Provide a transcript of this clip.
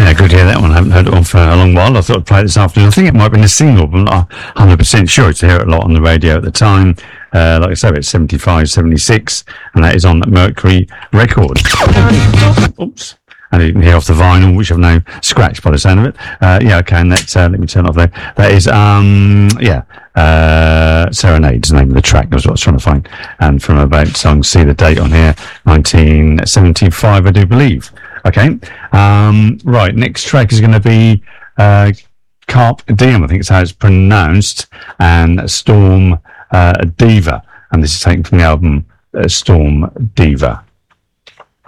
Yeah, good to hear that one. I haven't heard it one for a long while. I thought I'd play it this afternoon. I think it might have been a single, but I'm not 100% sure. I used to hear it a lot on the radio at the time. Like I said, it's 75, 76, and that is on Mercury Records. Oops. And you can hear off the vinyl, which I've now scratched by the sound of it. Yeah, okay, and that, let me turn it off there. That is, Serenade's the name of the track, was what I was trying to find. And from about, so I can see the date on here, 1975, I do believe. Okay, right, next track is going to be Carpe Diem, I think it's how it's pronounced, and Storm Diva. And this is taken from the album Storm Diva.